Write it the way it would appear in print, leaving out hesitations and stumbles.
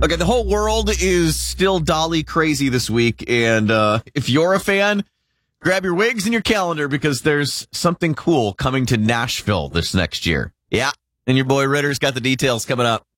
Okay, the whole world is still Dolly crazy this week, and if you're a fan, grab your wigs and your calendar because there's something cool coming to Nashville this next year. Yeah, and your boy Ritter's got the details coming up.